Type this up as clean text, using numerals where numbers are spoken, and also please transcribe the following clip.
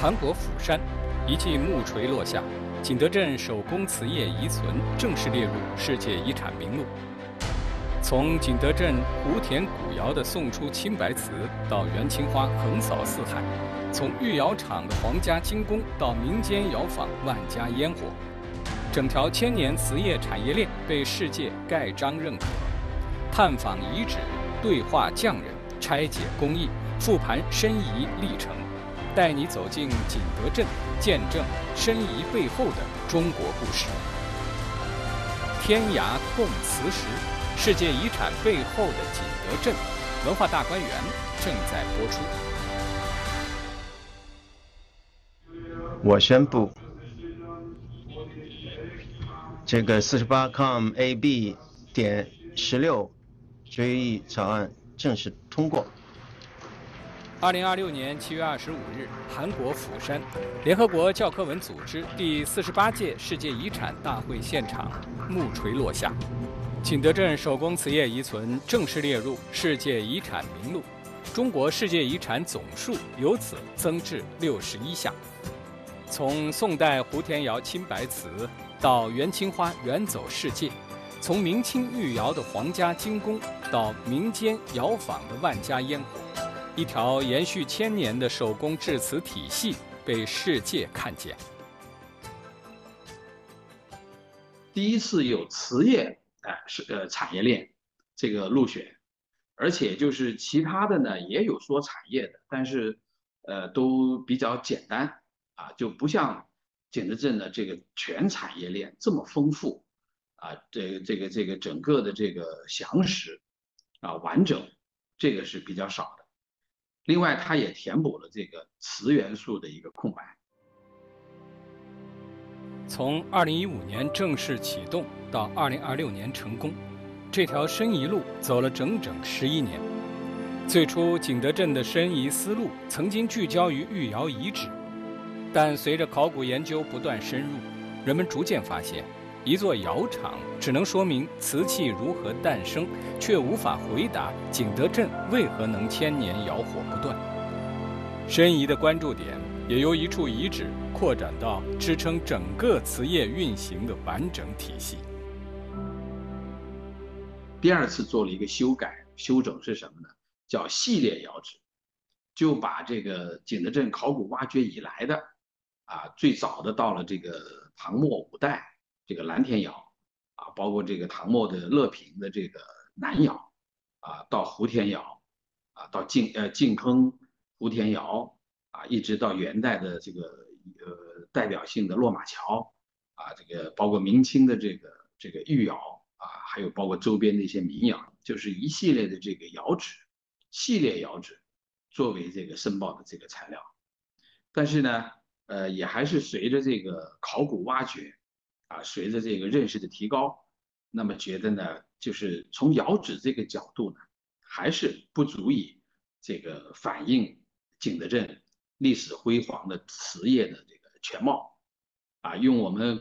韩国釜山，一记木锤落下，景德镇手工瓷业遗存正式列入世界遗产名录。从景德镇湖田古窑的宋初青白瓷到元青花横扫四海，从御窑厂的皇家精工到民间窑坊万家烟火，整条千年瓷业产业链被世界盖章认可。探访遗址，对话匠人，拆解工艺，复盘申遗历程，带你走进景德镇，见证申遗背后的中国故事。天涯共瓷时，世界遗产背后的景德镇，文化大观园正在播出。 我宣布，这个48com.ab.16决议草案正式通过。 2026年7月25日，韩国釜山，联合国教科文组织第48届世界遗产大会现场，木锤落下，景德镇手工瓷业遗存正式列入世界遗产名录，中国世界遗产总数由此增至61项。从宋代湖田窑青白瓷到元青花远走世界，从明清御窑的皇家精工到民间窑坊的万家烟火，一条延续千年的手工制瓷体系被世界看见。 第一次有瓷业产业链这个入选，而且就是其他的呢也有说产业的，但是都比较简单啊，就不像景德镇的这个全产业链这么丰富啊，这个整个的这个详实啊完整，这个是比较少的。另外，它也填补了这个瓷元素的一个空白。 从2015年正式启动到2026年成功，这条申遗路走了整整11年。最初，景德镇的申遗思路曾经聚焦于御窑遗址，但随着考古研究不断深入，人们逐渐发现，一座窑厂只能说明瓷器如何诞生，却无法回答景德镇为何能千年窑火不断。申遗的关注点也由一处遗址扩展到支撑整个瓷业运行的完整体系。 第二次做了一个修整是什么呢？叫系列窑址，就把这个景德镇考古挖掘以来的最早的到了这个唐末五代这个蓝田窑包括这个唐末的乐平的这个南窑到湖田窑到晋坑湖田窑一直到元代的这个代表性的落马桥这个包括明清的这个御窑还有包括周边的一些民窑，就是一系列的这个窑址，系列窑址作为这个申报的这个材料。但是呢，也还是随着这个考古挖掘随着这个认识的提高，那么觉得呢，就是从窑址这个角度呢，还是不足以这个反映景德镇历史辉煌的瓷业的这个全貌用我们